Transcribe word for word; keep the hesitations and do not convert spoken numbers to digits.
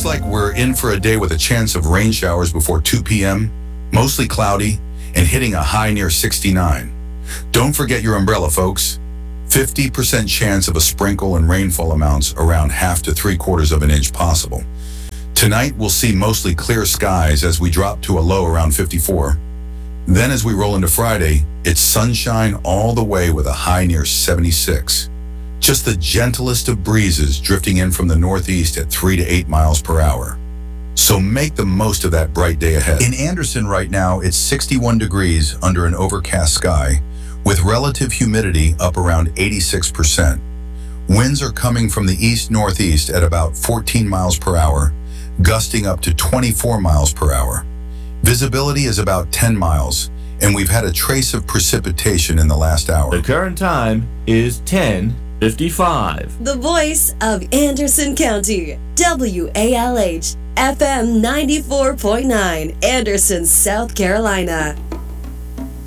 like we're in for a day with a chance of rain showers before two p.m., mostly cloudy, and hitting a high near sixty-nine. Don't forget your umbrella, folks. fifty percent chance of a sprinkle and rainfall amounts around half to three quarters of an inch possible. Tonight, we'll see mostly clear skies as we drop to a low around fifty-four. Then as we roll into Friday, it's sunshine all the way with a high near seventy-six. Just the gentlest of breezes drifting in from the northeast at three to eight miles per hour. So make the most of that bright day ahead. In Anderson right now, it's sixty-one degrees under an overcast sky, with relative humidity up around eighty-six percent. Winds are coming from the east-northeast at about fourteen miles per hour, gusting up to twenty-four miles per hour. Visibility is about ten miles, and we've had a trace of precipitation in the last hour. The current time is ten fifty-five. The voice of Anderson County, W A L H, F M ninety-four point nine, Anderson, South Carolina.